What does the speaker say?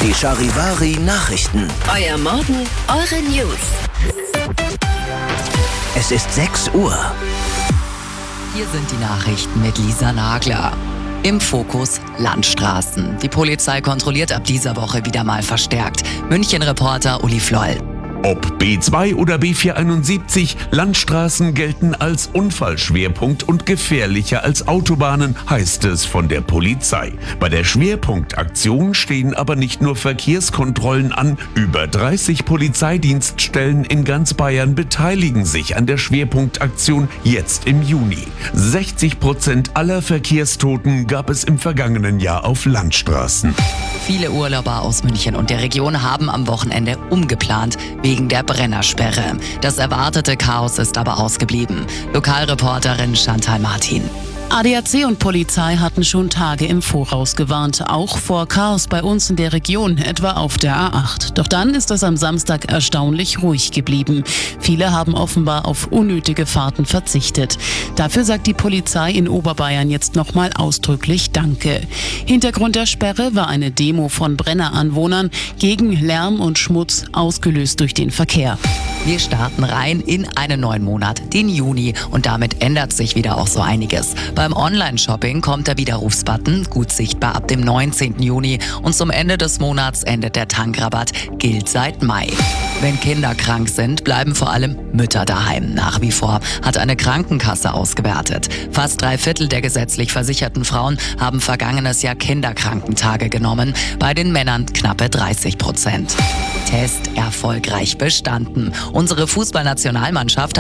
Die Charivari Nachrichten. Euer Morgen, eure News. Es ist 6 Uhr. Hier sind die Nachrichten mit Lisa Nagler. Im Fokus Landstraßen. Die Polizei kontrolliert ab dieser Woche wieder mal verstärkt. München-Reporter Uli Floll. Ob B2 oder B471, Landstraßen gelten als Unfallschwerpunkt und gefährlicher als Autobahnen, heißt es von der Polizei. Bei der Schwerpunktaktion stehen aber nicht nur Verkehrskontrollen an. Über 30 Polizeidienststellen in ganz Bayern beteiligen sich an der Schwerpunktaktion jetzt im Juni. 60% aller Verkehrstoten gab es im vergangenen Jahr auf Landstraßen. Viele Urlauber aus München und der Region haben am Wochenende umgeplant wegen der Brennersperre. Das erwartete Chaos ist aber ausgeblieben. Lokalreporterin Chantal Martin. ADAC und Polizei hatten schon Tage im Voraus gewarnt, auch vor Chaos bei uns in der Region, etwa auf der A8. Doch dann ist es am Samstag erstaunlich ruhig geblieben. Viele haben offenbar auf unnötige Fahrten verzichtet. Dafür sagt die Polizei in Oberbayern jetzt nochmal ausdrücklich Danke. Hintergrund der Sperre war eine Demo von Brenneranwohnern gegen Lärm und Schmutz, ausgelöst durch den Verkehr. Wir starten rein in einen neuen Monat, den Juni, und damit ändert sich wieder auch so einiges. Beim Online-Shopping kommt der Widerrufsbutton, gut sichtbar ab dem 19. Juni, und zum Ende des Monats endet der Tankrabatt, gilt seit Mai. Wenn Kinder krank sind, bleiben vor allem Mütter daheim. Nach wie vor hat eine Krankenkasse ausgewertet. Fast 3/4 der gesetzlich versicherten Frauen haben vergangenes Jahr Kinderkrankentage genommen, bei den Männern knappe 30%. Test erfolgreich bestanden. Unsere Fußballnationalmannschaft